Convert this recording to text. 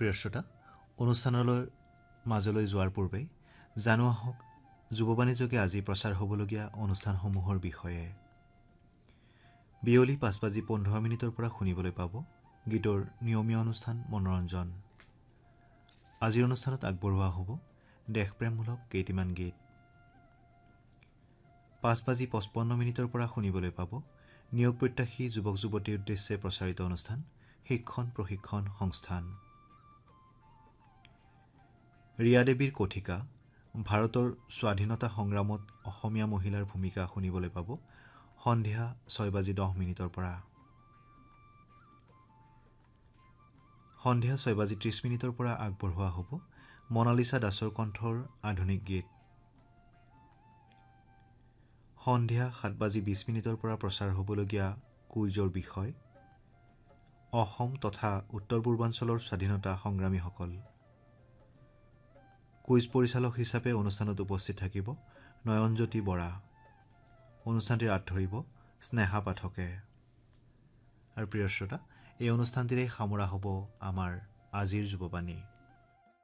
প্ৰিয় শ্ৰোতা, অনুষ্ঠানলৈ মাজলৈ যোৱাৰ পূৰ্বে জানো আহক যুৱবাণীযোগে আজি প্ৰচাৰ হ'বলগীয়া অনুষ্ঠানসমূহৰ বিষয়ে। বিয়লি 5:15 পৰা শুনিবলৈ পাব গীতৰ নিয়মীয়া অনুষ্ঠান মনোৰঞ্জন। আজিৰ অনুষ্ঠানত আগবঢ়োৱা হ'ব দেশপ্ৰেমমূলক কেইটিমান গীত। 5:55 পৰা শুনিবলৈ পাব নিয়োগ প্ৰত্যাশী যুৱক যুৱতীৰ উদ্দেশ্যে প্ৰচাৰিত অনুষ্ঠান শিক্ষণ প্ৰশিক্ষণ সংস্থান। ৰিয়া দেৱীৰ কথিকা ভাৰতৰ স্বাধীনতা সংগ্ৰামত অসমীয়া মহিলাৰ ভূমিকা শুনিবলৈ পাব সন্ধিয়া 6:10 পৰা। সন্ধিয়া 6:30 পৰা আগবঢ়োৱা হ'ব মনালিছা দাসৰ কণ্ঠৰ আধুনিক গীত। সন্ধিয়া 7:20 পৰা প্ৰচাৰ হ'বলগীয়া কুইজৰ বিষয় অসম তথা উত্তৰ পূৰ্বাঞ্চলৰ স্বাধীনতা সংগ্ৰামীসকল। কুইজ পৰিচালক হিচাপে অনুষ্ঠানত উপস্থিত থাকিব নয়নজ্যোতি বৰা। অনুষ্ঠানটিৰ আঁত ধৰিব স্নেহা পাঠকে। আৰু প্ৰিয় শ্ৰোতা, এই অনুষ্ঠানটিৰে সামৰা হ'ব আমাৰ আজিৰ যুৱবাণী।